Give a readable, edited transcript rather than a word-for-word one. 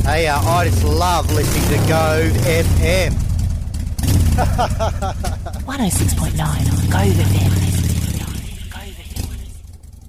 Hey, I just love listening to Gove FM. 106.9 Gove FM.